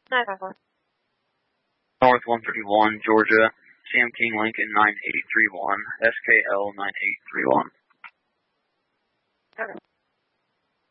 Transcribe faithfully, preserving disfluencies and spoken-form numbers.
nine five four. North one thirty-one, Georgia, Sam King Lincoln nine eight three one, S K L nine eight three one. Okay.